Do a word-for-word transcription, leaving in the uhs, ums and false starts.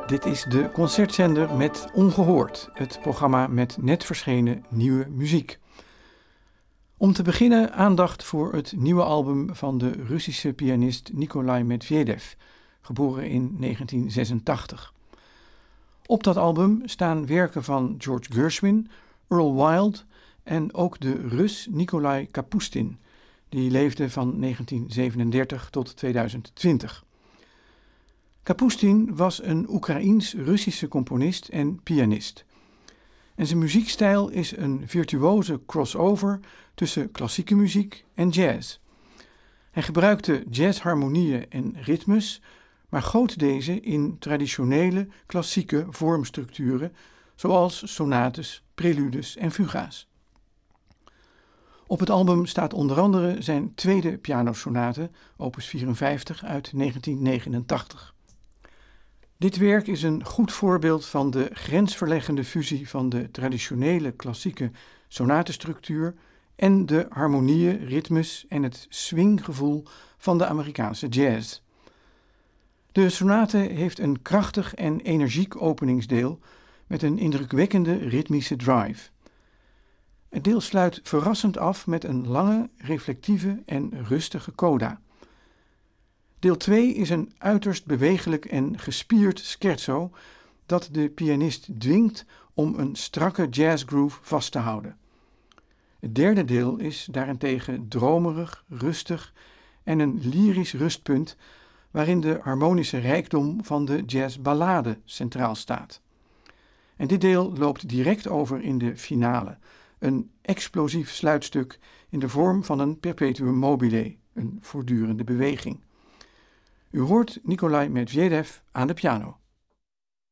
Dit is de concertzender met Ongehoord, het programma met net verschenen nieuwe muziek. Om te beginnen aandacht voor het nieuwe album van de Russische pianist Nikolai Medvedev, geboren in negentien zesentachtig. Op dat album staan werken van George Gershwin, Earl Wild en ook de Rus Nikolai Kapustin, die leefde van negentien zevenendertig tot tweeduizend twintig. Kapustin was een Oekraïens-Russische componist en pianist. En zijn muziekstijl is een virtuoze crossover tussen klassieke muziek en jazz. Hij gebruikte jazzharmonieën en ritmes, maar goot deze in traditionele klassieke vormstructuren, zoals sonates, preludes en fuga's. Op het album staat onder andere zijn tweede pianosonate, opus vierenvijftig uit negentien negenentachtig. Dit werk is een goed voorbeeld van de grensverleggende fusie van de traditionele klassieke sonatenstructuur en de harmonieën, ritmes en het swinggevoel van de Amerikaanse jazz. De sonate heeft een krachtig en energiek openingsdeel met een indrukwekkende ritmische drive. Het deel sluit verrassend af met een lange, reflectieve en rustige coda. Deel twee is een uiterst bewegelijk en gespierd scherzo dat de pianist dwingt om een strakke jazzgroove vast te houden. Het derde deel is daarentegen dromerig, rustig en een lyrisch rustpunt waarin de harmonische rijkdom van de jazzballade centraal staat. En dit deel loopt direct over in de finale, een explosief sluitstuk in de vorm van een perpetuum mobile, een voortdurende beweging. U hoort Nikolai Medvedev aan de piano.